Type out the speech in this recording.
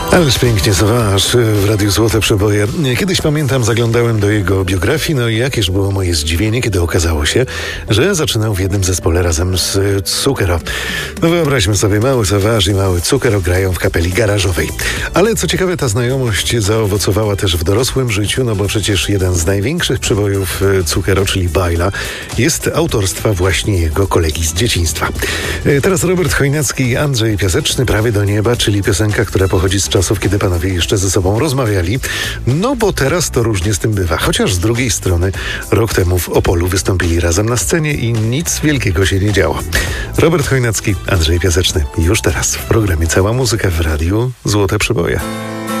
Ależ pięknie Sauvage w Radiu Złote Przeboje. Kiedyś pamiętam, zaglądałem do jego biografii, no i jakież było moje zdziwienie, kiedy okazało się, że zaczynał w jednym zespole razem z Zucchero. No wyobraźmy sobie, mały Sauvage i mały Zucchero grają w kapeli garażowej. Ale co ciekawe, ta znajomość zaowocowała też w dorosłym życiu, no bo przecież jeden z największych przebojów Zucchero, czyli Baila, jest autorstwa właśnie jego kolegi z dzieciństwa. Teraz Robert Chojnacki i Andrzej Piaseczny, Prawie do nieba, czyli piosenka, która pochodzi z czasów, kiedy panowie jeszcze ze sobą rozmawiali. No bo teraz to różnie z tym bywa. Chociaż z drugiej strony rok temu w Opolu wystąpili razem na scenie i nic wielkiego się nie działo. Robert Chojnacki, Andrzej Piaseczny. Już teraz w programie Cała Muzyka w Radiu Złote Przeboje.